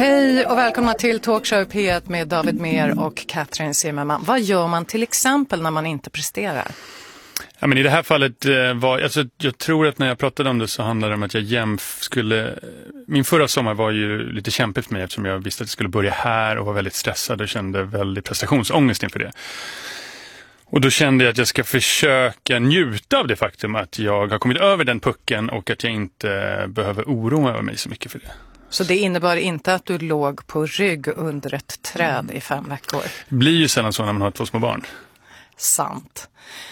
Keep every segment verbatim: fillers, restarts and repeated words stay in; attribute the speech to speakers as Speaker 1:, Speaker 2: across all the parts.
Speaker 1: Hej och välkomna till Talkshow P ett med David Mer och Katrin Zimmerman. Vad gör man till exempel när man inte presterar?
Speaker 2: Ja, men i det här fallet var, alltså, jag tror att när jag pratade om det så handlade det om att jag jämf skulle, min förra sommar var ju lite kämpigt för mig eftersom jag visste att jag skulle börja här och var väldigt stressad och kände väldigt prestationsångest inför det. Och då kände jag att jag ska försöka njuta av det faktum att jag har kommit över den pucken och att jag inte behöver oroa mig så mycket för det.
Speaker 1: Så det innebar inte att du låg på rygg under ett träd i fem veckor?
Speaker 2: Det blir ju sällan så när man har två små barn.
Speaker 1: Sant.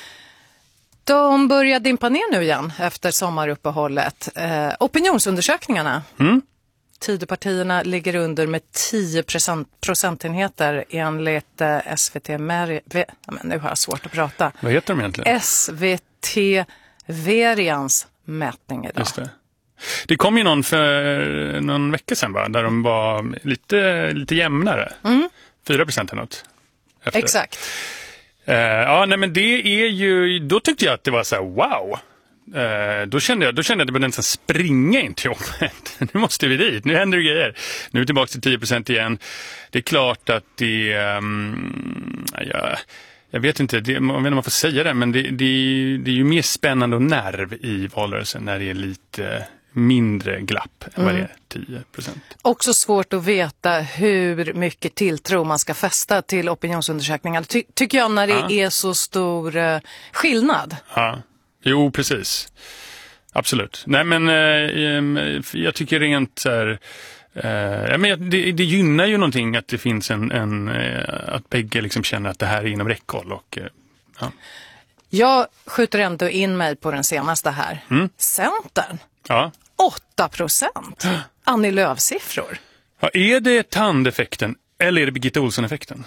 Speaker 1: De börjar dimpa ner nu igen efter sommaruppehållet. Eh, opinionsundersökningarna.
Speaker 2: Mm.
Speaker 1: Tidöpartierna ligger under med tio procentenheter enligt eh, S V T Mer- v- ja, men nu har jag svårt att prata.
Speaker 2: Vad heter de egentligen?
Speaker 1: S V T Verians mätning idag.
Speaker 2: Just det. Det kom ju någon för någon vecka sedan va? Där de var lite, lite jämnare.
Speaker 1: Mm.
Speaker 2: fyra procent eller något. Efter.
Speaker 1: Exakt.
Speaker 2: Uh, ja, nej men det är ju, då tyckte jag att det var så här, wow. Uh, då kände jag, då kände jag att det började nästan springa in till jobbet. Nu måste vi dit, nu händer det grejer. Nu är vi tillbaka till tio procent igen. Det är klart att det, um, ja, jag vet inte, det, jag vet inte om man får säga det, men det, det, det är ju mer spännande och nerv i valrörelsen när det är lite mindre glapp än vad det är, tio procent.
Speaker 1: Också svårt att veta hur mycket tilltro man ska fästa till opinionsundersökningar. Ty- tycker jag när det ja. är så stor uh, skillnad.
Speaker 2: Ja, jo precis. Absolut. Nej men uh, jag tycker rent så här, uh, men det, det gynnar ju någonting att det finns en, en uh, att bägge liksom känner att det här är inom räckhåll och uh, ja.
Speaker 1: Jag skjuter ändå in mig på den senaste här. Mm. Centern.
Speaker 2: Ja.
Speaker 1: åtta procent. Annie Lööf-siffror.
Speaker 2: Ja, är det tandeffekten eller är det Birgitta Olsson-effekten?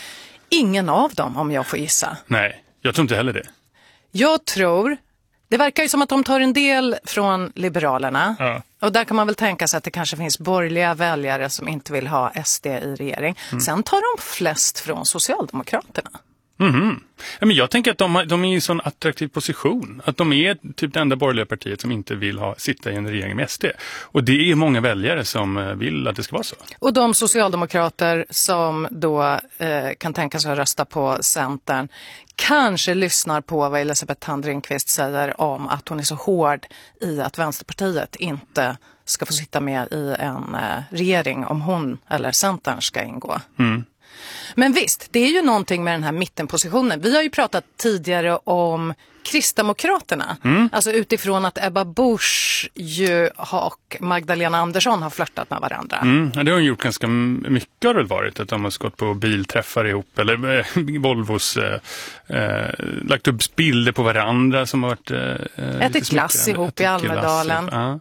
Speaker 1: Ingen av dem om jag får gissa.
Speaker 2: Nej, jag tror inte heller det.
Speaker 1: Jag tror, det verkar ju som att de tar en del från Liberalerna. Ja. Och där kan man väl tänka sig att det kanske finns borgerliga väljare som inte vill ha S D i regering. Mm. Sen tar de flest från Socialdemokraterna.
Speaker 2: Mm-hmm. Ja, men jag tänker att de, de är i en sån attraktiv position. Att de är typ det enda borgerliga partiet som inte vill ha, sitta i en regering med S D. Och det är många väljare som vill att det ska vara så.
Speaker 1: Och de socialdemokrater som då eh, kan tänka sig att rösta på Centern kanske lyssnar på vad Elisabeth Thand Ringqvist säger om att hon är så hård i att Vänsterpartiet inte ska få sitta med i en eh, regering om hon eller Centern ska ingå.
Speaker 2: Mm.
Speaker 1: Men visst, det är ju någonting med den här mittenpositionen. Vi har ju pratat tidigare om Kristdemokraterna. Mm. Alltså utifrån att Ebba Busch ju och Magdalena Andersson har flörtat med varandra.
Speaker 2: Mm, det har hon gjort ganska mycket har det varit. Att de har gått på bilträffar ihop. Eller eh, Volvos eh, eh, lagt upp bilder på varandra som har varit eh,
Speaker 1: ätit glass ihop i Almedalen.
Speaker 2: Ja.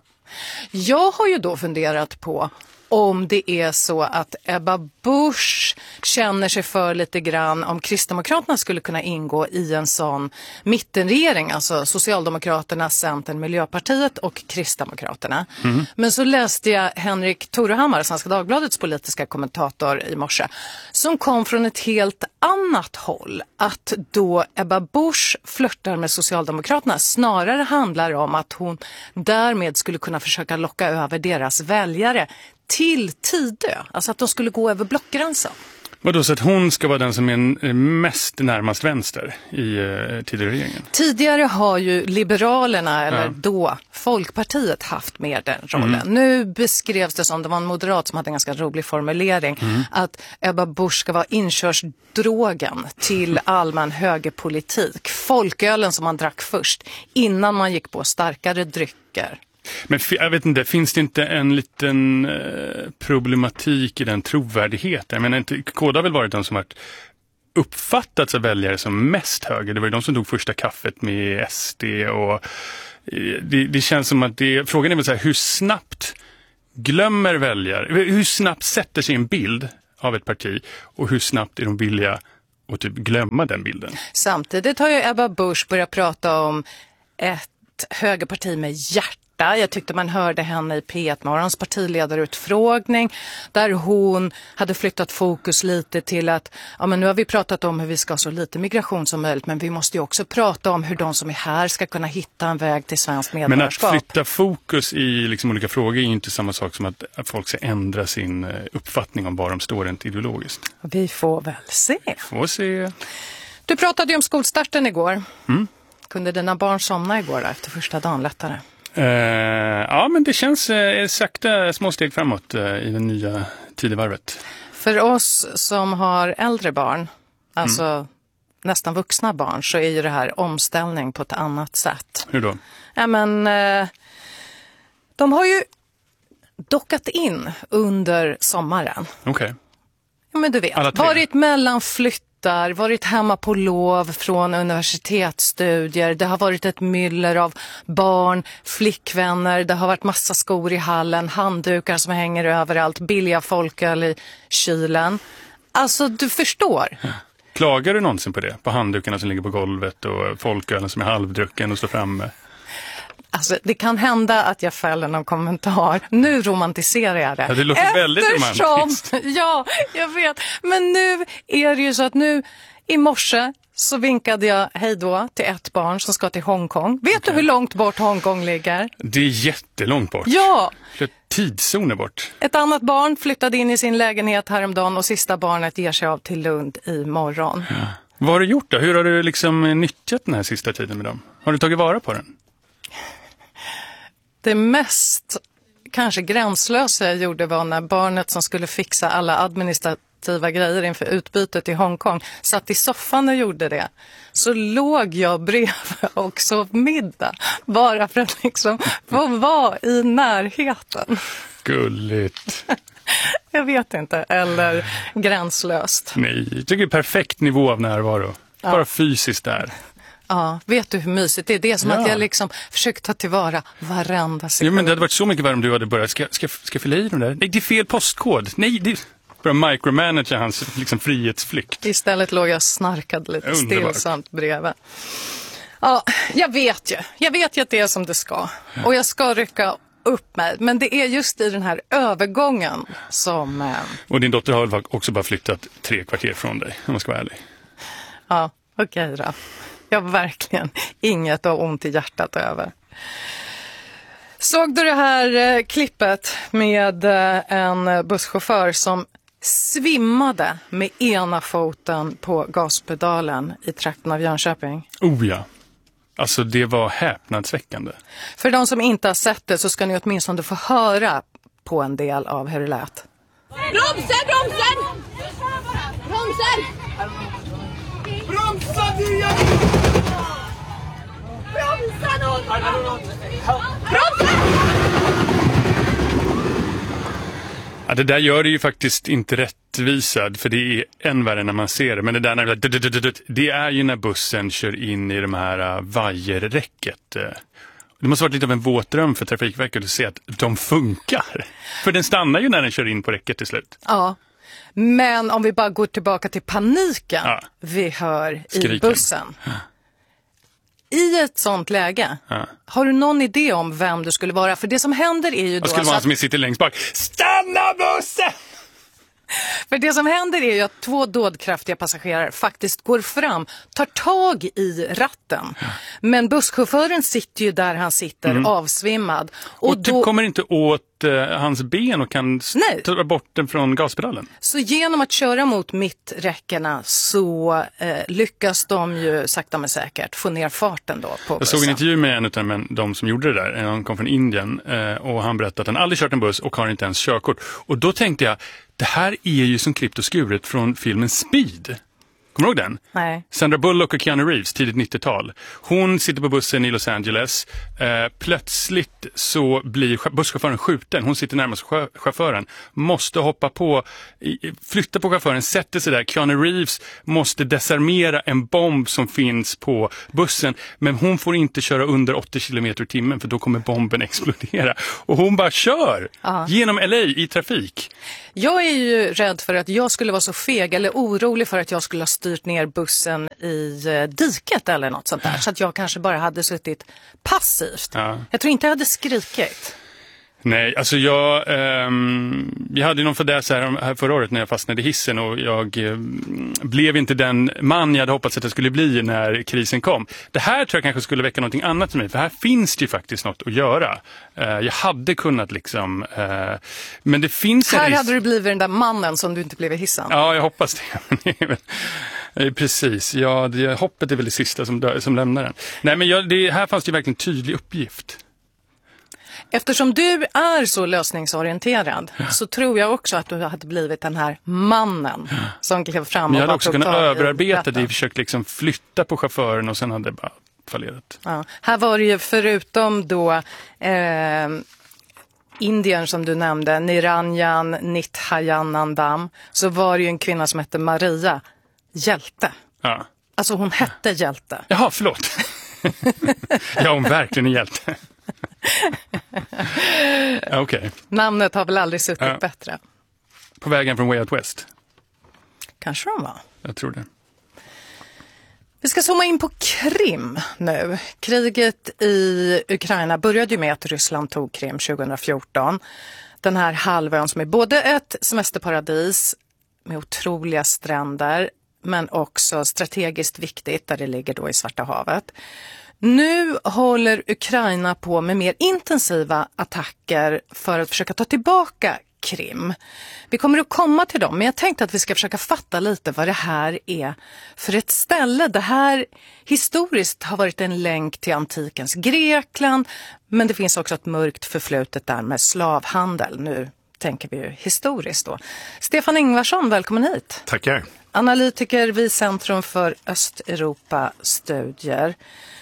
Speaker 1: Jag har ju då funderat på om det är så att Ebba Busch känner sig för lite grann om Kristdemokraterna skulle kunna ingå i en sån mittenregering, alltså Socialdemokraterna, Centern, Miljöpartiet och Kristdemokraterna. Mm. Men så läste jag Henrik Torehammar, Svenska Dagbladets politiska kommentator i morse, som kom från ett helt annat håll. Att då Ebba Busch flörtar med Socialdemokraterna snarare handlar om att hon därmed skulle kunna försöka locka över deras väljare till Tidö, alltså att de skulle gå över blockgränsen.
Speaker 2: Vadå, så att hon ska vara den som är mest närmast vänster i uh, Tidö-regeringen?
Speaker 1: Tidigare har ju Liberalerna, eller ja. då Folkpartiet, haft mer den rollen. Mm. Nu beskrevs det som, det var en moderat som hade en ganska rolig formulering, mm. att Ebba Busch ska vara inkörsdrogen till allmän högerpolitik. Folkölen som man drack först, innan man gick på starkare drycker.
Speaker 2: Men jag vet inte, finns det inte en liten eh, problematik i den trovärdigheten? Jag menar, inte, K D har väl varit de som varit uppfattats av väljare som mest höger. Det var ju de som tog första kaffet med S D och eh, det, det känns som att det, frågan är väl så här, hur snabbt glömmer väljare, hur snabbt sätter sig en bild av ett parti och hur snabbt är de villiga att typ glömma den bilden? Samtidigt
Speaker 1: har ju Ebba Busch börjat prata om ett högerparti med hjärta. Märta. Jag tyckte man hörde henne i P ett Morgons partiledarutfrågning där hon hade flyttat fokus lite till att ja, men nu har vi pratat om hur vi ska ha så lite migration som möjligt, men vi måste ju också prata om hur de som är här ska kunna hitta en väg till svensk medborgarskap.
Speaker 2: Men att flytta fokus i liksom olika frågor är ju inte samma sak som att, att folk ska ändra sin uppfattning om var de står rent ideologiskt.
Speaker 1: Vi får väl se.
Speaker 2: Får se.
Speaker 1: Du pratade ju om skolstarten igår.
Speaker 2: Mm.
Speaker 1: Kunde dina barn somna igår efter första dagen lättare?
Speaker 2: Uh, ja, men det känns uh, sakta små steg framåt uh, i det nya tidevarvet.
Speaker 1: För oss som har äldre barn, alltså mm. nästan vuxna barn, så är ju det här omställning på ett annat sätt.
Speaker 2: Hur då?
Speaker 1: Ja, men uh, de har ju dockat in under sommaren.
Speaker 2: Okej. Okay.
Speaker 1: Ja, men du vet, varit mellanflytt. Varit hemma på lov från universitetsstudier. Det har varit ett myller av barn, flickvänner. Det har varit massa skor i hallen, handdukar som hänger överallt, billiga folköl i kylen. Alltså, du förstår.
Speaker 2: Klagar du någonsin på det? På handdukarna som ligger på golvet och folkölen som är halvdrucken och står framme?
Speaker 1: Alltså, det kan hända att jag fäller någon kommentar. Nu romantiserar jag det.
Speaker 2: Ja, det låter Eftersom, väldigt romantiskt.
Speaker 1: Ja, jag vet. Men nu är det ju så att nu i morse så vinkade jag hej då till ett barn som ska till Hongkong. Vet okay. du hur långt bort Hongkong ligger?
Speaker 2: Det är jättelångt bort.
Speaker 1: Ja.
Speaker 2: Tidszoner bort.
Speaker 1: Ett annat barn flyttade in i sin lägenhet häromdagen och sista barnet ger sig av till Lund imorgon.
Speaker 2: Ja. Vad har du gjort då? Hur har du liksom nyttjat den här sista tiden med dem? Har du tagit vara på den?
Speaker 1: Det mest kanske gränslösa jag gjorde var när barnet som skulle fixa alla administrativa grejer inför utbytet i Hongkong satt i soffan och gjorde det. Så låg jag bredvid och sov middag bara för att liksom få vara i närheten.
Speaker 2: Gulligt.
Speaker 1: Jag vet inte, eller gränslöst.
Speaker 2: Nej, jag tycker det är perfekt nivå av närvaro. Ja. Bara fysiskt där.
Speaker 1: Ja, vet du hur mysigt det är? Det är som ja. att jag liksom försökt ta tillvara varenda sekund.
Speaker 2: Ja, men det hade varit så mycket värre om du hade börjat. Ska, ska, ska jag fylla i dem där? Nej, det är fel postkod. Nej, det är bara micromanage hans liksom, frihetsflykt.
Speaker 1: Istället låg jag snarkade lite stillsamt bredvid. Ja, jag vet ju. Jag vet ju att det är som det ska. Och jag ska rycka upp mig. Men det är just i den här övergången som... Eh...
Speaker 2: Och din dotter har också bara flyttat tre kvarter från dig, om man ska vara ärlig.
Speaker 1: Ja, okej okay då. Jag har verkligen inget av ont i hjärtat över. Såg du det här eh, klippet med eh, en busschaufför som svimmade med ena foten på gaspedalen i trakten av Jönköping?
Speaker 2: Oh ja. Alltså det var häpnadsväckande.
Speaker 1: För de som inte har sett det så ska ni åtminstone få höra på en del av hur det lät.
Speaker 3: Bromsen, bromsen! Bromsen!
Speaker 4: Bromsa nya!
Speaker 3: Bromsa någon!
Speaker 2: Bromsa! Ja, det där gör det ju faktiskt inte rättvisad, för det är än värre när man ser det. Men det där när det är ju när bussen kör in i de här vajerräcket. Det måste varit lite av en våtdröm för Trafikverket att se att de funkar. För den stannar ju när den kör in på räcket till slut.
Speaker 1: Ja. Men om vi bara går tillbaka till paniken
Speaker 2: ja.
Speaker 1: vi hör
Speaker 2: Skriken.
Speaker 1: i bussen.
Speaker 2: Ja.
Speaker 1: I ett sånt läge,
Speaker 2: ja.
Speaker 1: har du någon idé om vem du skulle vara? För det som händer är ju då...
Speaker 2: Jag skulle vara
Speaker 1: att...
Speaker 2: som sitter längst bak. Stanna bussen!
Speaker 1: För det som händer är ju att två dådkraftiga passagerare faktiskt går fram, tar tag i ratten. Ja. Men busschauffören sitter ju där han sitter, mm. avsvimmad.
Speaker 2: Och, och du
Speaker 1: då...
Speaker 2: kommer inte åt uh, hans ben och kan
Speaker 1: Nej.
Speaker 2: ta bort den från gaspedalen?
Speaker 1: Så genom att köra mot mitträckena så uh, lyckas de ju sakta men säkert få ner farten då på bussen.
Speaker 2: Jag såg en intervju med en av de som gjorde det där. Han kom från Indien uh, och han berättade att han aldrig kört en buss och har inte ens körkort. Och då tänkte jag, det här är ju som klippt och skuret från filmen Speed. Kommer du ihåg den?
Speaker 1: Nej.
Speaker 2: Sandra Bullock och Keanu Reeves, tidigt nittiotal. Hon sitter på bussen i Los Angeles. Eh, plötsligt så blir busschauffören skjuten. Hon sitter närmast chauffören. Måste hoppa på, flytta på chauffören, sätter sig där. Keanu Reeves måste desarmera en bomb som finns på bussen. Men hon får inte köra under åttio kilometer i timmen för då kommer bomben explodera. Och hon bara kör Aha. genom L A i trafik.
Speaker 1: Jag är ju rädd för att jag skulle vara så feg eller orolig för att jag skulle ha styrt ner bussen i eh, diket eller något sånt där. Så att jag kanske bara hade suttit passivt.
Speaker 2: Ja.
Speaker 1: Jag tror inte jag hade skrikit.
Speaker 2: Nej, alltså jag, ehm, jag hade någon fadäs här, här förra året när jag fastnade i hissen och jag eh, blev inte den man jag hade hoppats att jag skulle bli när krisen kom. Det här tror jag kanske skulle väcka någonting annat för mig, för här finns det ju faktiskt något att göra. Eh, jag hade kunnat liksom, eh, men det finns en
Speaker 1: Här
Speaker 2: risk...
Speaker 1: hade du blivit den där mannen som du inte blev i hissen.
Speaker 2: Ja, jag hoppas det. Precis, ja, det, hoppet är väl det sista som, dö, som lämnar den. Nej, men jag, det, här fanns det verkligen en tydlig uppgift.
Speaker 1: Eftersom du är så lösningsorienterad ja. så tror jag också att du hade blivit den här mannen ja. som klev fram.
Speaker 2: Men jag
Speaker 1: och
Speaker 2: hade också kunnat överarbeta det,
Speaker 1: det,
Speaker 2: försökt liksom flytta på chauffören och sen hade det bara fallerat.
Speaker 1: Ja. Här var det ju förutom då eh, Indien som du nämnde, Niranjan Nithayanandam, så var det ju en kvinna som hette Maria Hjälte.
Speaker 2: Ja.
Speaker 1: Alltså hon hette Hjälte.
Speaker 2: Jaha, förlåt. Ja, hon verkligen är hjälte. Okay.
Speaker 1: Namnet har väl aldrig suttit ja. bättre.
Speaker 2: På vägen från Way Out West.
Speaker 1: Kanske de var.
Speaker 2: Jag tror det.
Speaker 1: Vi ska zooma in på Krim nu. Kriget i Ukraina började ju med att Ryssland tog Krim tjugo fjorton. Den här halvön som är både ett semesterparadis med otroliga stränder men också strategiskt viktigt där det ligger då i Svarta havet. Nu håller Ukraina på med mer intensiva attacker för att försöka ta tillbaka Krim. Vi kommer att komma till dem, men jag tänkte att vi ska försöka fatta lite vad det här är för ett ställe. Det här historiskt har varit en länk till antikens Grekland, men det finns också ett mörkt förflutet där med slavhandel. Nu tänker vi ju historiskt då. Stefan Ingvarsson, välkommen hit.
Speaker 4: Tackar.
Speaker 1: Analytiker vid Centrum för Östeuropa-studier.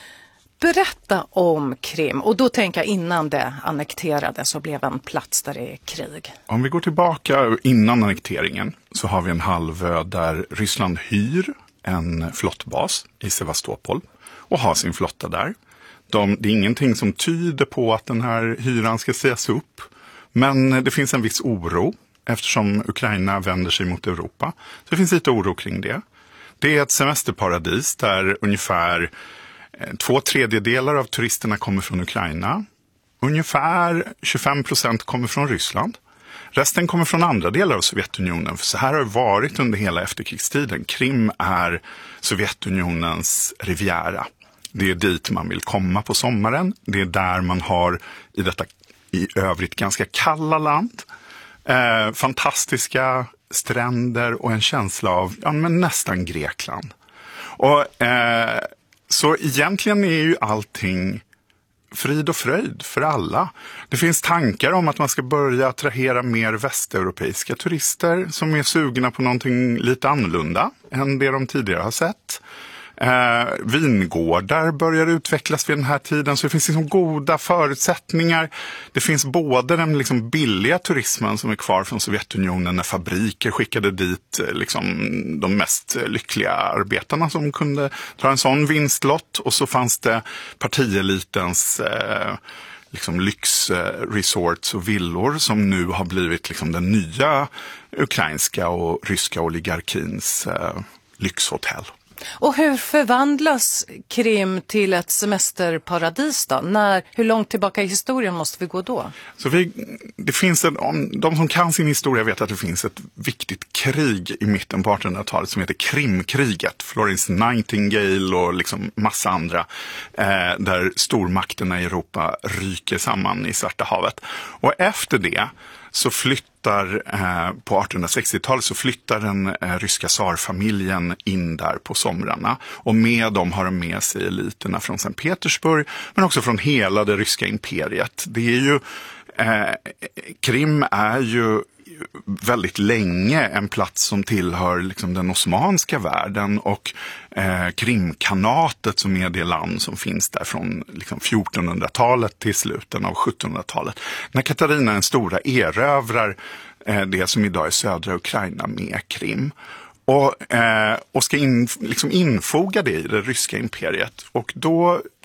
Speaker 1: Berätta om Krim, och då tänker jag innan det annekterades och blev en plats där det är krig.
Speaker 4: Om vi går tillbaka innan annekteringen så har vi en halvö där Ryssland hyr en flottbas i Sevastopol och har sin flotta där. De, det är ingenting som tyder på att den här hyran ska sägas upp, men det finns en viss oro eftersom Ukraina vänder sig mot Europa. Så det finns lite oro kring det. Det är ett semesterparadis där ungefär två tredjedelar av turisterna kommer från Ukraina. Ungefär tjugofem procent kommer från Ryssland. Resten kommer från andra delar av Sovjetunionen. För så här har det varit under hela efterkrigstiden. Krim är Sovjetunionens riviera. Det är dit man vill komma på sommaren. Det är där man har i detta i övrigt ganska kalla land eh, fantastiska stränder och en känsla av ja, men nästan Grekland. Och eh, Så egentligen är ju allting frid och fröjd för alla. Det finns tankar om att man ska börja attrahera mer västeuropeiska turister som är sugna på någonting lite annorlunda än det de tidigare har sett. Eh, vingårdar börjar utvecklas vid den här tiden, så det finns liksom goda förutsättningar. Det finns både den liksom billiga turismen som är kvar från Sovjetunionen när fabriker skickade dit liksom de mest lyckliga arbetarna som kunde dra en sån vinstlott, och så fanns det partielitens eh, liksom lyxresorts och villor som nu har blivit liksom den nya ukrainska och ryska oligarkins eh, lyxhotell.
Speaker 1: Och hur förvandlas Krim till ett semesterparadis då? När, hur långt tillbaka i historien måste vi gå då?
Speaker 4: Så vi, det finns en, om de som kan sin historia vet att det finns ett viktigt krig i mitten på artonhundratalet som heter Krimkriget. Florence Nightingale och liksom massa andra eh, där stormakterna i Europa ryker samman i Svarta havet. Och efter det så flyttar, eh, på artonhundrasextiotalet så flyttar den eh, ryska tsarfamiljen in där på somrarna. Och med dem har de med sig eliterna från Sankt Petersburg, men också från hela det ryska imperiet. Det är ju, eh, Krim är ju väldigt länge en plats som tillhör liksom den osmanska världen, och eh, Krimkanatet som är det land som finns där från liksom fjortonhundratalet till slutet av sjuttonhundratalet. När Katarina den stora erövrar eh, det som idag är södra Ukraina med Krim. Och, eh, och ska in, liksom infoga det i det ryska imperiet. Och då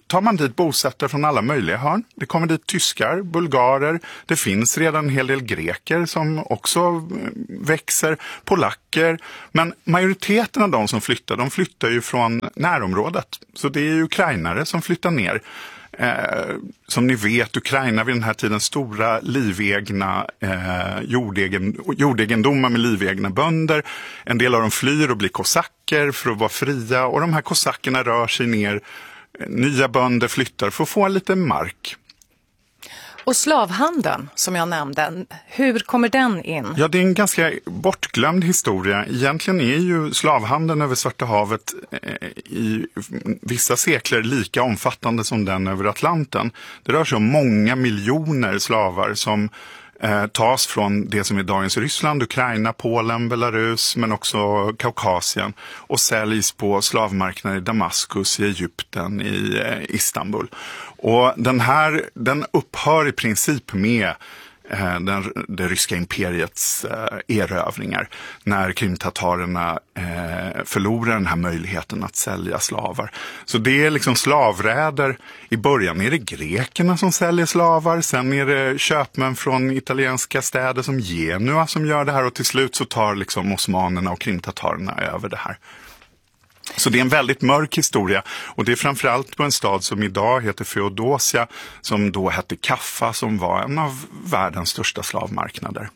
Speaker 4: tar man dit bosättare från alla möjliga hörn. Det kommer dit tyskar, bulgarer, det finns redan en hel del greker som också växer, polacker. Men majoriteten av de som flyttar, de flyttar ju från närområdet. Så det är ju ukrainare som flyttar ner. Eh, som ni vet, Ukraina vid den här tiden stora livegna eh, jordegen, jordegendomar med livegna bönder. En del av dem flyr och blir kosacker för att vara fria, och de här kosackerna rör sig ner. Nya bönder flyttar för att få lite mark.
Speaker 1: Och slavhandeln som jag nämnde, hur kommer den in?
Speaker 4: Ja, det är en ganska bortglömd historia. Egentligen är ju slavhandeln över Svarta havet eh, i vissa sekler lika omfattande som den över Atlanten. Det rör sig om många miljoner slavar som eh, tas från det som är dagens Ryssland, Ukraina, Polen, Belarus, men också Kaukasien, och säljs på slavmarknader i Damaskus, i Egypten, i eh, Istanbul. Och den här, den upphör i princip med eh, den, det ryska imperiets eh, erövringar när krimtatarerna eh, förlorar den här möjligheten att sälja slavar. Så det är liksom slavräder. I början är det grekerna som säljer slavar, sen är det köpmän från italienska städer som Genua som gör det här, och till slut så tar liksom osmanerna och krimtatarerna över det här. Så det är en väldigt mörk historia, och det är framförallt på en stad som idag heter Feodosia, som då hette Kaffa, som var en av världens största slavmarknader.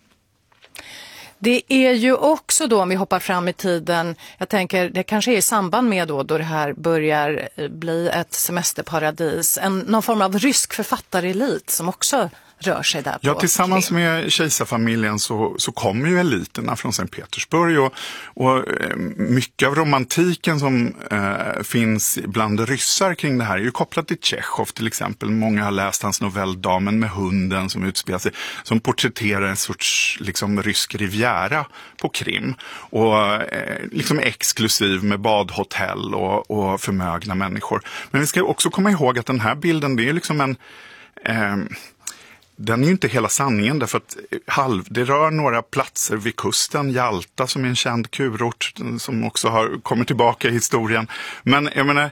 Speaker 1: Det är ju också då, om vi hoppar fram i tiden, jag tänker det kanske är i samband med då, då det här börjar bli ett semesterparadis, en, någon form av rysk författarelit som också rör sig där på.
Speaker 4: Ja, tillsammans med kejsarfamiljen så, så kommer ju eliterna från Sankt Petersburg, och, och mycket av romantiken som eh, finns bland ryssar kring det här är ju kopplat till Tjechov till exempel. Många har läst hans novell Damen med hunden som utspelar sig, som porträtterar en sorts liksom rysk riviera på Krim, och eh, liksom exklusiv med badhotell och, och förmögna människor. Men vi ska också komma ihåg att den här bilden, det är liksom en eh, den är ju inte hela sanningen, därför att halv, det rör några platser vid kusten, Jalta som är en känd kurort som också har kommit tillbaka i historien. Men jag menar,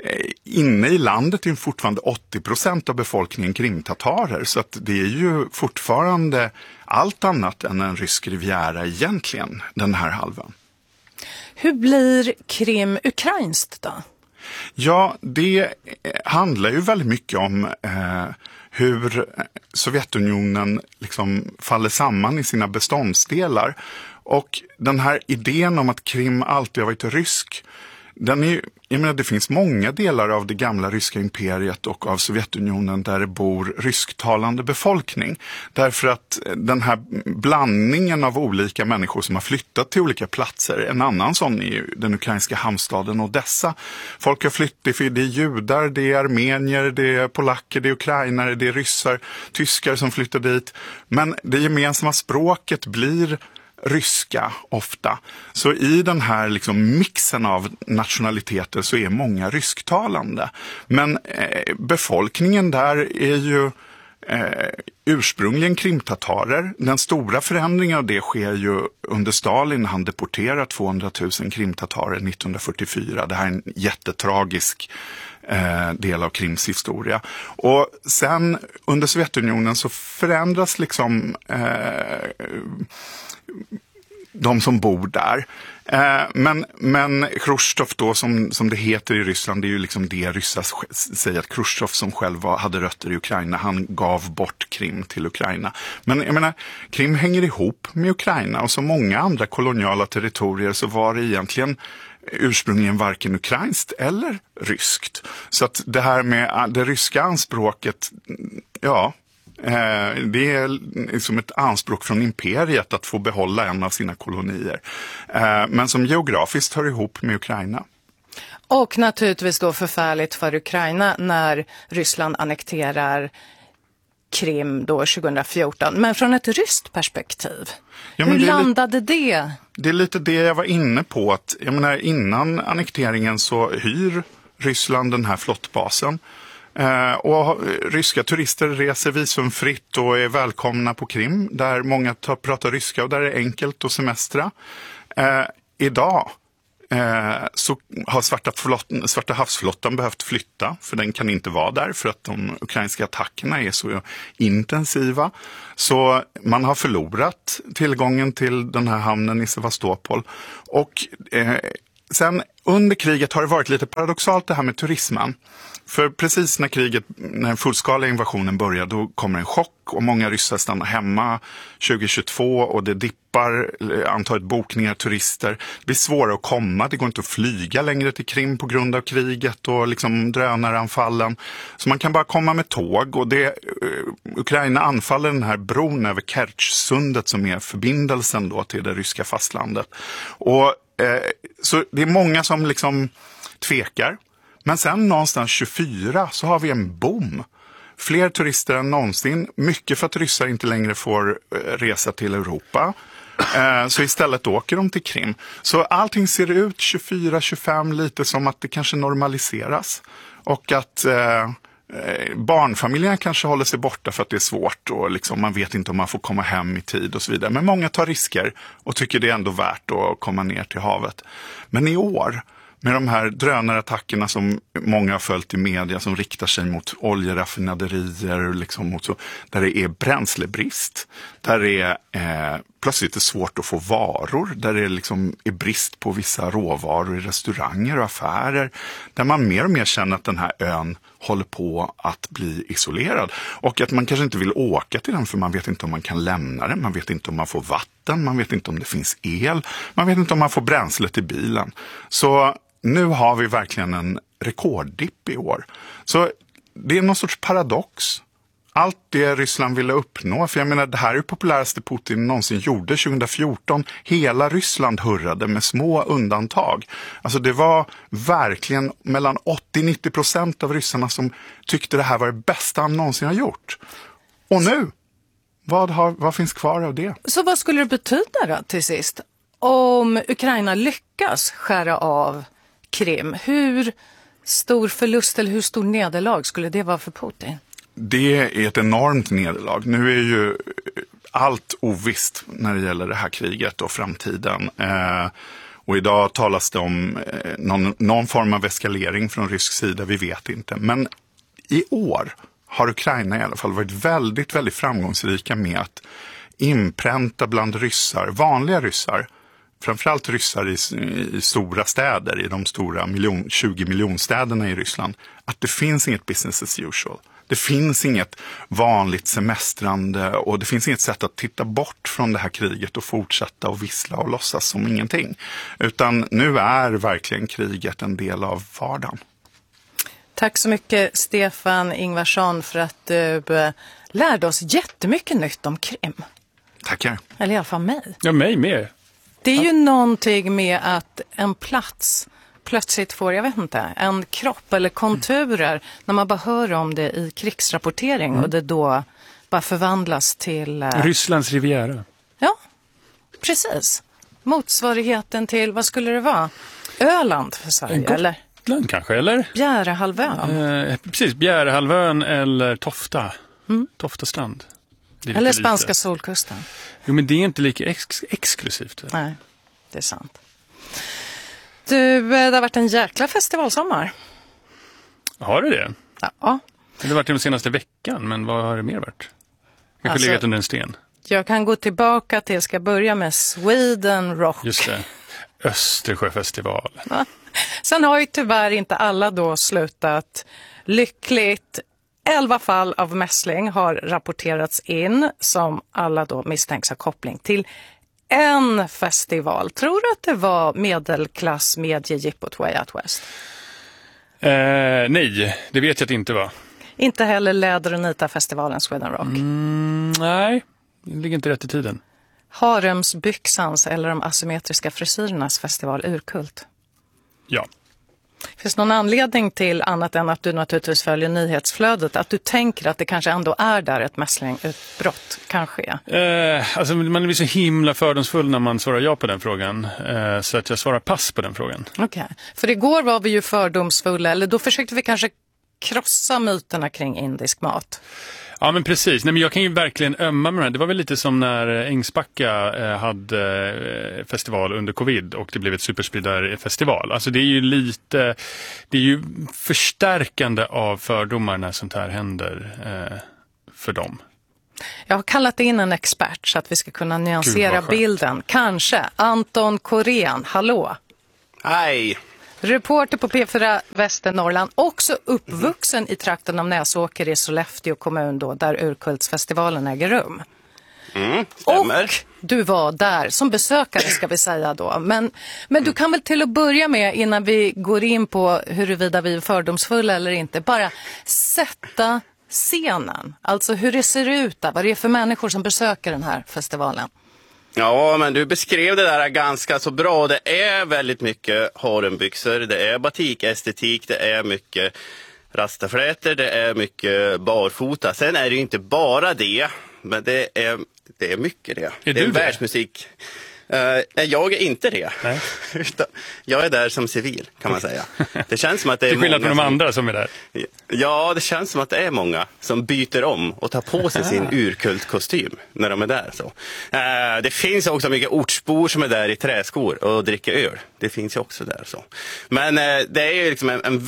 Speaker 4: inne i landet är ju fortfarande åttio procent av befolkningen krimtatarer, så att det är ju fortfarande allt annat än en rysk riviera egentligen, den här halvan.
Speaker 1: Hur blir Krim ukrainskt då?
Speaker 4: Ja, det handlar ju väldigt mycket om eh, hur Sovjetunionen liksom faller samman i sina beståndsdelar. Och den här idén om att Krim alltid har varit rysk, den är, jag menar, det finns många delar av det gamla ryska imperiet och av Sovjetunionen där det bor rysktalande befolkning. Därför att den här blandningen av olika människor som har flyttat till olika platser, en annan sån är den ukrainska hamnstaden Odessa. Folk har flyttat, för det är judar, det är armenier, det är polacker, det är ukrainare, det är ryssar, tyskar som flyttar dit. Men det gemensamma språket blir ryska ofta. Så i den här liksom mixen av nationaliteter så är många rysktalande. Men eh, befolkningen där är ju eh, ursprungligen krimtatarer. Den stora förändringen av det sker ju under Stalin när han deporterar tvåhundratusen krimtatarer nittonhundrafyrtiofyra. Det här är en jättetragisk eh, del av Krims historia. Och sen under Sovjetunionen så förändras liksom eh, de som bor där. Eh, men, men Khrushchev då, som, som det heter i Ryssland, det är ju liksom det ryssar säger, att Khrushchev som själv var, hade rötter i Ukraina, han gav bort Krim till Ukraina. Men jag menar, Krim hänger ihop med Ukraina, och som många andra koloniala territorier så var det egentligen ursprungligen varken ukrainskt eller ryskt. Så att det här med det ryska anspråket, ja, det är som ett anspråk från imperiet att få behålla en av sina kolonier. Men som geografiskt hör ihop med Ukraina.
Speaker 1: Och naturligtvis då förfärligt för Ukraina när Ryssland annekterar Krim då tjugohundrafjorton. Men från ett ryskt perspektiv, ja, hur det landade li- det?
Speaker 4: Det är lite det jag var inne på. Att, jag menar, innan annekteringen så hyr Ryssland den här flottbasen. Eh, och ryska turister reser visumfritt och är välkomna på Krim, där många tar, pratar ryska och där är det enkelt att semestra. Eh, idag eh, så har Svarta, flott- Svarta havsflottan behövt flytta, för den kan inte vara där för att de ukrainska attackerna är så intensiva. Så man har förlorat tillgången till den här hamnen i Sevastopol. Och eh, sen under kriget har det varit lite paradoxalt det här med turismen. För precis när kriget, när den fullskaliga invasionen börjar, då kommer en chock och många ryssar stannar hemma tjugohundratjugotvå och det dippar antalet bokningar, turister. Det blir svårare att komma, det går inte att flyga längre till Krim på grund av kriget och liksom drönaranfallen. Så man kan bara komma med tåg, och det, Ukraina anfaller den här bron över Kertjsundet som är förbindelsen då till det ryska fastlandet. Och eh, så det är många som liksom tvekar. Men sen någonstans tjugofyra så har vi en boom. Fler turister än någonsin. Mycket för att ryssar inte längre får resa till Europa. Så istället åker de till Krim. Så allting ser ut tjugofyra tjugofem lite som att det kanske normaliseras. Och att eh, barnfamiljerna kanske håller sig borta för att det är svårt. Och liksom man vet inte om man får komma hem i tid och så vidare. Men många tar risker och tycker det är ändå värt att komma ner till havet. Men i år, med de här drönarattackerna som många har följt i media, som riktar sig mot oljeraffinaderier, liksom mot så, där det är bränslebrist, där det är eh, plötsligt är svårt att få varor, där det liksom är brist på vissa råvaror i restauranger och affärer, där man mer och mer känner att den här ön håller på att bli isolerad. Och att man kanske inte vill åka till den för man vet inte om man kan lämna den, man vet inte om man får vatten, man vet inte om det finns el, man vet inte om man får bränsle till bilen. Så nu har vi verkligen en rekorddipp i år. Så det är någon sorts paradox. Allt det Ryssland ville uppnå, för jag menar det här är det populäraste Putin någonsin gjorde tjugohundrafjorton. Hela Ryssland hurrade med små undantag. Alltså det var verkligen mellan åttio till nittio procent av ryssarna som tyckte det här var det bästa han någonsin har gjort. Och nu, vad, har, vad finns kvar av det?
Speaker 1: Så vad skulle det betyda då till sist? Om Ukraina lyckas skära av Krim, hur stor förlust eller hur stor nederlag skulle det vara för Putin?
Speaker 4: Det är ett enormt nederlag. Nu är ju allt ovisst när det gäller det här kriget och framtiden. Eh, och idag talas det om eh, någon, någon form av eskalering från rysk sida, vi vet inte. Men i år har Ukraina i alla fall varit väldigt, väldigt framgångsrika med att inpränta bland ryssar, vanliga ryssar, framförallt ryssar i, i stora städer, i de stora miljon, tjugo miljonstäderna i Ryssland, att det finns inget business as usual. Det finns inget vanligt semestrande och det finns inget sätt att titta bort från det här kriget och fortsätta och vissla och låtsas som ingenting. Utan nu är verkligen kriget en del av vardagen.
Speaker 1: Tack så mycket Stefan Ingvarsson för att du lärde oss jättemycket nytt om Krim.
Speaker 4: Tackar.
Speaker 1: Eller i alla fall mig.
Speaker 2: Ja, mig med.
Speaker 1: Det är ju någonting med att en plats plötsligt får, jag vet inte, en kropp eller konturer mm. när man bara hör om det i krigsrapportering mm. och det då bara förvandlas till... Uh...
Speaker 2: Rysslands riviera.
Speaker 1: Ja, precis. Motsvarigheten till, vad skulle det vara? Öland för Sverige,
Speaker 2: Gotland,
Speaker 1: eller?
Speaker 2: Gotland kanske, eller?
Speaker 1: Bjärehalvön.
Speaker 2: Eh, precis, Bjärehalvön eller Tofta. Mm. Tofta strand.
Speaker 1: Eller spanska lite. Solkusten.
Speaker 2: Jo, men det är inte lika ex- exklusivt. Väl?
Speaker 1: Nej, det är sant. Du, det har varit en jäkla festivalsommar.
Speaker 2: Har det det?
Speaker 1: Ja.
Speaker 2: Det har varit den senaste veckan, men vad har det mer varit? Kanske alltså, legat under en sten.
Speaker 1: Jag kan gå tillbaka till, jag ska börja med Sweden Rock.
Speaker 2: Just det, Östersjöfestival.
Speaker 1: Ja. Sen har ju tyvärr inte alla då slutat lyckligt. Elva fall av mässling har rapporterats in som alla då misstänks ha koppling till en festival. Tror du att det var medelklass mediejippot Way Out West?
Speaker 2: Eh, nej, det vet jag att det inte var.
Speaker 1: Inte heller Läder- och Nita-festivalen Sweden Rock?
Speaker 2: Mm, nej, det ligger inte rätt i tiden.
Speaker 1: Haremsbyxans eller de asymmetriska frisyrernas festival Urkult?
Speaker 2: Ja.
Speaker 1: Finns någon anledning till, annat än att du naturligtvis följer nyhetsflödet, att du tänker att det kanske ändå är där ett mässlingutbrott kan ske?
Speaker 2: Eh, alltså man blir så himla fördomsfull när man svarar ja på den frågan. Eh, så att jag svarar pass på den frågan.
Speaker 1: Okej, okay. För igår var vi ju fördomsfulla, eller då försökte vi kanske krossa myterna kring indisk mat.
Speaker 2: Ja, men precis. Nej, men jag kan ju verkligen ömma med det. Det var väl lite som när Ängsbacka eh, hade eh, festival under covid och det blev ett superspridarfestival. Alltså det är ju lite, det är ju förstärkande av fördomar när sånt här händer eh, för dem.
Speaker 1: Jag har kallat in en expert så att vi ska kunna nyansera bilden. Kanske Anton Korén, hallå.
Speaker 5: Hej.
Speaker 1: Reporter på P fyra Västernorrland, också uppvuxen i trakten av Näsåker i Sollefteå kommun då, där Urkultsfestivalen äger rum.
Speaker 5: Mm, stämmer.
Speaker 1: Och du var där som besökare ska vi säga då. Men, men du kan väl till att börja med, innan vi går in på huruvida vi är fördomsfulla eller inte, bara sätta scenen. Alltså hur det ser ut där, vad det är för människor som besöker den här festivalen.
Speaker 5: Ja, men du beskrev det där ganska så bra. Det är väldigt mycket harenbyxor, det är batikestetik, det är mycket rastaflätor, det är mycket barfota. Sen är det ju inte bara det, men det är, det är mycket det.
Speaker 2: Är
Speaker 5: det
Speaker 2: du
Speaker 5: är
Speaker 2: det?
Speaker 5: Världsmusik. Uh, nej, jag är inte det.
Speaker 2: Nej.
Speaker 5: Jag är där som civil, kan man säga. Det känns som att det är
Speaker 2: Till skillnad
Speaker 5: många
Speaker 2: från de
Speaker 5: som...
Speaker 2: andra som är där.
Speaker 5: Ja, det känns som att det är många som byter om och tar på sig sin urkultkostym när de är där. Så. Uh, det finns också mycket ortsbor som är där i träskor och dricker öl. Det finns ju också där. Så. Men uh, det är ju liksom en, en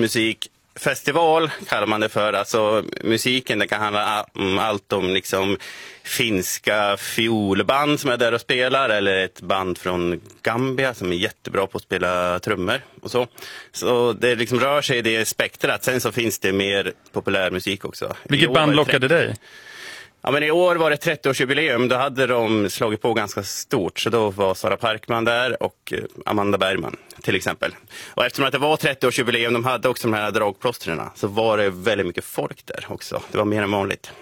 Speaker 5: världsmusikfestival, kallar man det för. Alltså musiken, det kan handla om allt om liksom finska fiolband som är där och spelar, eller ett band från Gambia som är jättebra på att spela trummor och så. Så det liksom rör sig i det spektrat. Sen så finns det mer populärmusik också.
Speaker 2: Vilket band lockade dig?
Speaker 5: Ja, men i år var det trettioårsjubileum. Då hade de slagit på ganska stort. Så då var Sara Parkman där och Amanda Bergman till exempel. Och eftersom att det var trettioårsjubileum, de hade också de här dragplåsterna, så var det väldigt mycket folk där också. Det var mer än vanligt.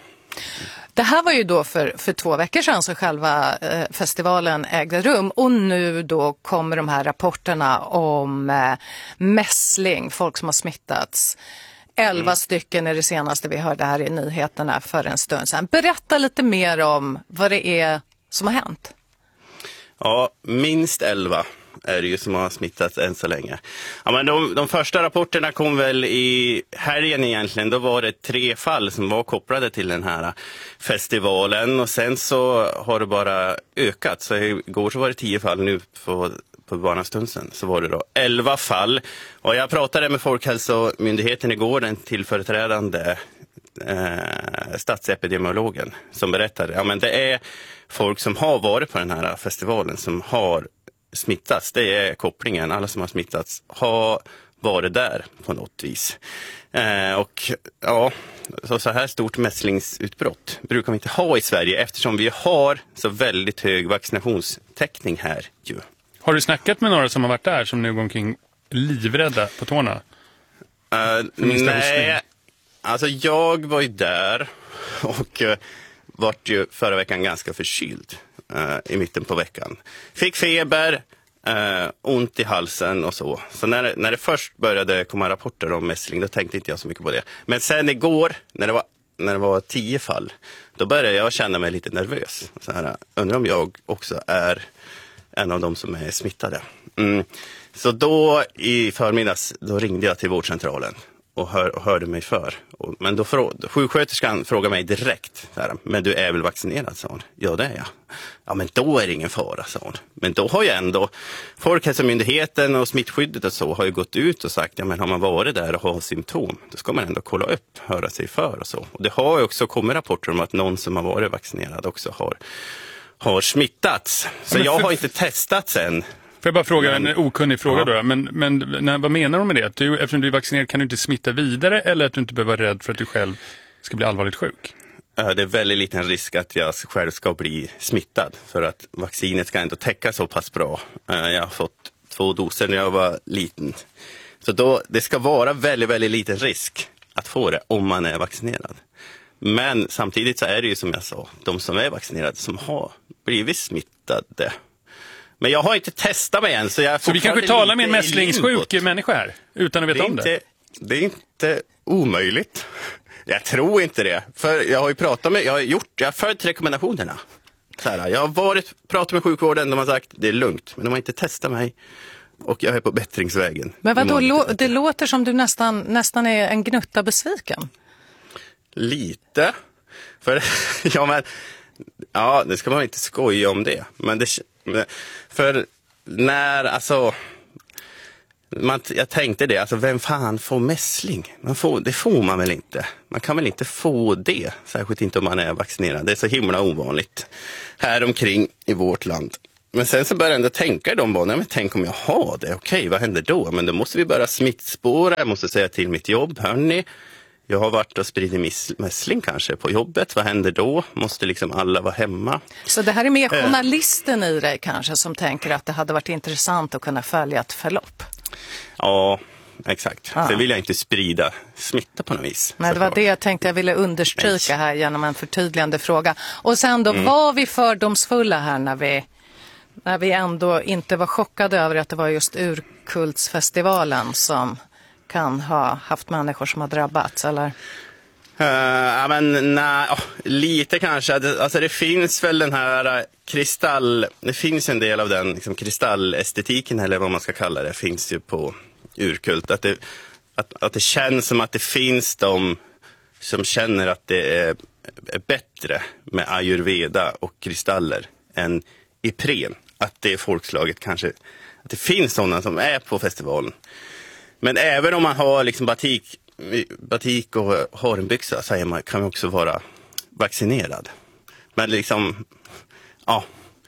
Speaker 1: Det här var ju då för, för två veckor sedan så själva eh, festivalen ägde rum, och nu då kommer de här rapporterna om eh, mässling, folk som har smittats. Elva mm. stycken är det senaste vi hörde här i nyheterna för en stund sedan. Berätta lite mer om vad det är som har hänt.
Speaker 5: Ja, minst elva är det ju som har smittats än så länge. Ja, men de, de första rapporterna kom väl i helgen egentligen. Då var det tre fall som var kopplade till den här festivalen. Och sen så har det bara ökat. Så igår så var det tio fall, nu på, på bara en stund sedan så var det då elva fall. Och jag pratade med Folkhälsomyndigheten igår, den tillföreträdande eh, statsepidemiologen, som berättade. Ja, men det är folk som har varit på den här festivalen som har smittats. Det är kopplingen. Alla som har smittats har varit där på något vis. Eh, och ja, så, så här stort mässlingsutbrott brukar vi inte ha i Sverige, eftersom vi har så väldigt hög vaccinationstäckning här ju.
Speaker 2: Har du snackat med några som har varit där som nu går omkring livrädda på tårna?
Speaker 5: Uh, nej, alltså jag var ju där och uh, vart ju förra veckan ganska förkyld uh, i mitten på veckan. Fick feber, uh, ont i halsen och så. Så när, när det först började komma rapporter om mässling, då tänkte inte jag så mycket på det. Men sen igår, när det var, när det var tio fall, då började jag känna mig lite nervös. Så här, undrar om jag också är en av dem som är smittade. Mm. Så då i förmiddags, då ringde jag till vårdcentralen och, hör, och hörde mig för. Och, men då frå, sjuksköterskan frågade mig direkt, så här, men du är väl vaccinerad, sa hon. Ja, det är jag. Ja, men då är det ingen fara, sa hon. Men då har ju ändå Folkhälsomyndigheten och smittskyddet och så har ju gått ut och sagt, ja men har man varit där och har symptom, då ska man ändå kolla upp, höra sig för och så. Och det har ju också kommit rapporter om att någon som har varit vaccinerad också har har smittats. Så
Speaker 2: för,
Speaker 5: jag har inte testat sen.
Speaker 2: Får jag bara fråga, men, en okunnig fråga
Speaker 5: ja.
Speaker 2: då. Men, men när, vad menar de med det? Att du, eftersom du är vaccinerad, kan du inte smitta vidare, eller att du inte behöver vara rädd för att du själv ska bli allvarligt sjuk?
Speaker 5: Det är väldigt liten risk att jag själv ska bli smittad. För att vaccinet ska ändå täcka så pass bra. Jag har fått två doser när jag var liten. Så då, det ska vara väldigt, väldigt liten risk att få det om man är vaccinerad. Men samtidigt så är det ju som jag sa, de som är vaccinerade som har blivit smittade. Men jag har inte testat mig än. Så, jag
Speaker 2: så vi kanske talar med en mässlingssjuk människa här utan att veta
Speaker 5: det
Speaker 2: om
Speaker 5: inte,
Speaker 2: det?
Speaker 5: Det är inte omöjligt. Jag tror inte det. För jag har ju pratat med, jag har gjort, jag har följt rekommendationerna. Så här, jag har varit, pratat med sjukvården, de har sagt det är lugnt. Men de har inte testat mig. och jag är på bättringsvägen.
Speaker 1: Men vadå, lå- det låter som du nästan, nästan är en gnutta besviken.
Speaker 5: Lite. För, ja, men, ja, det ska man inte skoja om det. Men det, för när, alltså, man, jag tänkte det, alltså vem fan får mässling? Man får, det får man väl inte. Man kan väl inte få det, särskilt inte om man är vaccinerad. Det är så himla ovanligt här omkring i vårt land. Men sen så började jag ändå tänka i de banorna, men tänk om jag har det, okej, vad händer då? Men då måste vi börja smittspåra, jag måste säga till mitt jobb, hörni, jag har varit och spridit mässling kanske på jobbet, vad händer då? Måste liksom alla vara hemma?
Speaker 1: Så det här är mer journalisten i dig kanske som tänker att det hade varit intressant att kunna följa ett förlopp?
Speaker 5: Ja, exakt.
Speaker 1: Ah.
Speaker 5: Så vill jag inte sprida smitta på något vis.
Speaker 1: Nej, det var det jag tänkte jag ville understryka här genom en förtydligande fråga. Och sen då, mm. var vi fördomsfulla här när vi, när vi ändå inte var chockade över att det var just Urkultsfestivalen som kan ha haft människor som har drabbats, eller?
Speaker 5: Uh, ja, men nej, oh, lite kanske. Alltså det finns väl den här kristall, det finns en del av den liksom, kristallestetiken eller vad man ska kalla det, finns ju på Urkult. Att det, att, att det känns som att det finns de som känner att det är, är bättre med ayurveda och kristaller än Ipren. Att det är folkslaget kanske, att det finns sådana som är på festivalen. Men även om man har liksom batik, batik och har en byxa så man, kan man också vara vaccinerad. Men liksom, ja,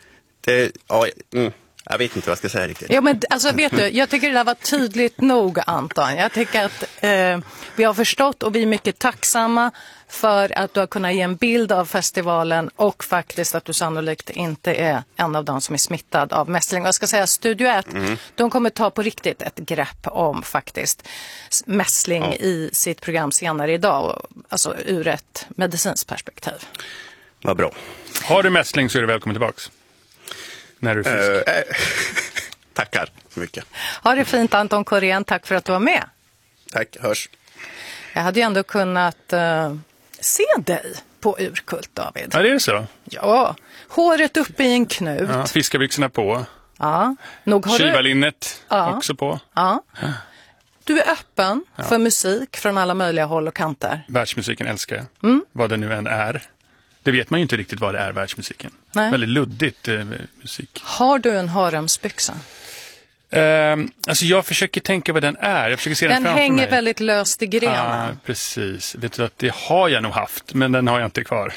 Speaker 5: det, ja mm, jag vet inte vad jag ska säga riktigt.
Speaker 1: Ja, men alltså vet du, jag tycker det där var tydligt nog, Anton. Jag tycker att eh, vi har förstått och vi är mycket tacksamma för att du har kunnat ge en bild av festivalen och faktiskt att du sannolikt inte är en av dem som är smittad av mässling. Och jag ska säga Studio ett, mm. de kommer ta på riktigt ett grepp om faktiskt mässling ja. i sitt program senare idag, alltså ur ett medicinskt perspektiv.
Speaker 5: Vad bra.
Speaker 2: Har du mässling så är du välkommen tillbaks. När du är frisk.
Speaker 5: Uh, uh, tackar så mycket.
Speaker 1: Ha det fint, Anton Korén. Tack för att du var med.
Speaker 5: Tack, hörs.
Speaker 1: Jag hade ju ändå kunnat uh, se dig på Urkult, David.
Speaker 2: Ja, det är så.
Speaker 1: Ja, håret uppe i en knut.
Speaker 2: Ja, fiskarbyxorna på.
Speaker 1: Ja. Nog har
Speaker 2: Kivalinnet
Speaker 1: du... ja.
Speaker 2: också på.
Speaker 1: Ja. Du är öppen ja. för musik från alla möjliga håll och kanter.
Speaker 2: Världsmusiken älskar jag.
Speaker 1: Mm.
Speaker 2: Vad det nu än är. Det vet man ju inte riktigt vad det är, världsmusiken.
Speaker 1: Nej.
Speaker 2: Väldigt luddigt eh, musik.
Speaker 1: Har du en haremsbyxa?
Speaker 2: Uh, alltså jag försöker tänka vad den är. Jag försöker se den,
Speaker 1: den
Speaker 2: framför
Speaker 1: hänger
Speaker 2: mig.
Speaker 1: väldigt löst i grenen.
Speaker 2: Ah, precis. Vet du att det har jag nog haft, men den har jag inte kvar.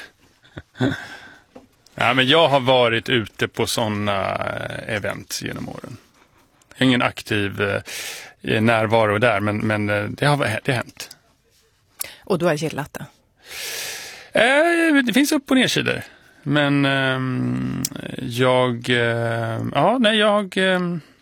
Speaker 2: Ja, men jag har varit ute på sådana event genom åren. Ingen aktiv eh, närvaro där, men, men det har det har hänt.
Speaker 1: Och du har gillat det?
Speaker 2: Eh, det finns upp- och nedsidor. Men eh, jag... Eh, ja, nej, jag... Eh,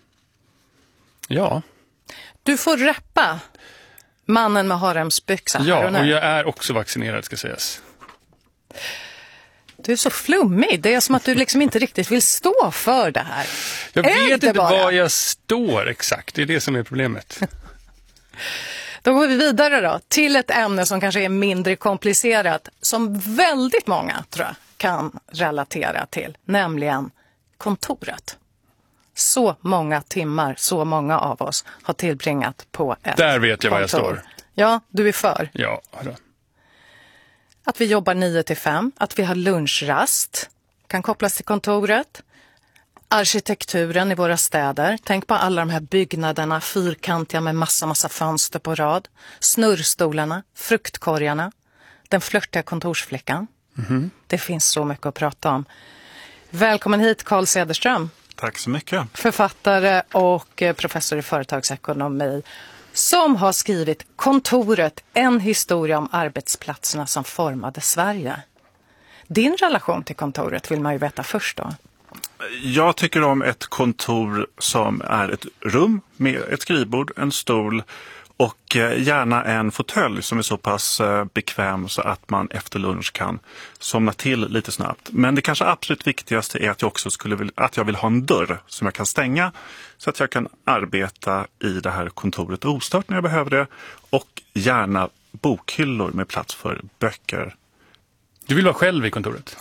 Speaker 2: ja.
Speaker 1: Du får rappa mannen med haremsbyxa.
Speaker 2: Ja, och, och jag är också vaccinerad, ska sägas.
Speaker 1: Du är så flummig. Det är som att du liksom inte riktigt vill stå för det här.
Speaker 2: Jag
Speaker 1: är
Speaker 2: vet inte
Speaker 1: bara?
Speaker 2: var jag står exakt. Det är det som är problemet.
Speaker 1: Då går vi vidare då till ett ämne som kanske är mindre komplicerat, som väldigt många tror jag kan relatera till, nämligen kontoret. Så många timmar, så många av oss har tillbringat på ett
Speaker 2: Där vet jag
Speaker 1: kontor.
Speaker 2: var jag står.
Speaker 1: Ja, du är för.
Speaker 2: Ja, då.
Speaker 1: Att vi jobbar nio till fem, att vi har lunchrast, kan kopplas till kontoret. Arkitekturen i våra städer. Tänk på alla de här byggnaderna, fyrkantiga med massa, massa fönster på rad. Snurrstolarna, fruktkorgarna, den flörtiga kontorsflickan. Mm-hmm. Det finns så mycket att prata om. Välkommen hit, Carl Cederström.
Speaker 4: Tack så mycket.
Speaker 1: Författare och professor i företagsekonomi som har skrivit Kontoret, en historia om arbetsplatserna som formade Sverige. Din relation till kontoret vill man ju veta först då.
Speaker 4: Jag tycker om ett kontor som är ett rum med ett skrivbord, en stol och gärna en fåtölj som är så pass bekväm så att man efter lunch kan somna till lite snabbt. Men det kanske absolut viktigaste är att jag också skulle vilja, att jag vill ha en dörr som jag kan stänga så att jag kan arbeta i det här kontoret ostört när jag behöver det, och gärna bokhyllor med plats för böcker.
Speaker 2: Du vill vara själv i kontoret?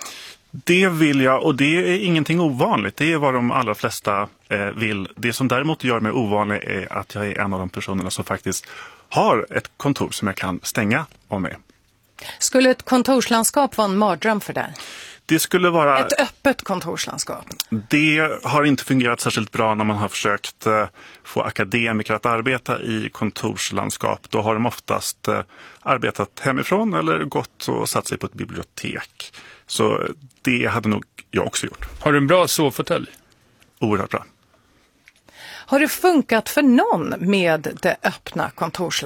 Speaker 6: Det vill jag, och det är ingenting ovanligt. Det är vad de allra flesta eh, vill. Det som däremot gör mig ovanlig är att jag är en av de personerna som faktiskt har ett kontor som jag kan stänga om mig.
Speaker 1: Skulle ett kontorslandskap vara en mardröm för dig?
Speaker 6: Det skulle vara...
Speaker 1: Ett öppet kontorslandskap?
Speaker 6: Det har inte fungerat särskilt bra när man har försökt eh, få akademiker att arbeta i kontorslandskap. Då har de oftast eh, arbetat hemifrån eller gått och satt sig på ett bibliotek. Så det hade nog jag också gjort.
Speaker 2: Har du en bra sovfåtölj?
Speaker 6: Oerhört bra.
Speaker 1: Har det funkat för någon med det öppna kontorslandskapet?